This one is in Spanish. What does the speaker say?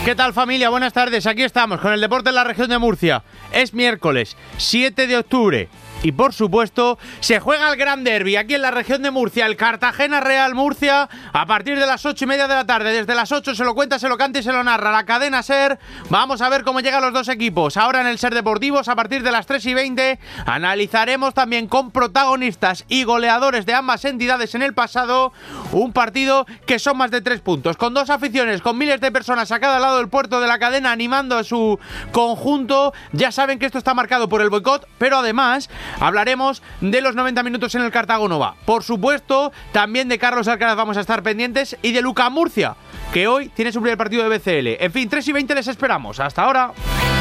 ¿Qué tal, familia? Buenas tardes. Aquí estamos con el deporte en la región de Murcia. Es miércoles 7 de octubre. Y por supuesto, se juega el gran derbi aquí en la región de Murcia, el Cartagena Real Murcia, a partir de las 8:30 de la tarde. Desde las 8 se lo cuenta, se lo canta y se lo narra la cadena SER. Vamos a ver cómo llegan los dos equipos. Ahora en el SER Deportivos, a partir de las 3:20, analizaremos también con protagonistas y goleadores de ambas entidades en el pasado un partido que son más de 3 puntos, con dos aficiones, con miles de personas a cada lado del puerto de la cadena animando a su conjunto. Ya saben que esto está marcado por el boicot, pero además hablaremos de los 90 minutos en el Cartago Nova. Por supuesto, también de Carlos Alcaraz vamos a estar pendientes y de Luca Murcia, que hoy tiene su primer partido de BCL. En fin, 3:20 les esperamos. Hasta ahora.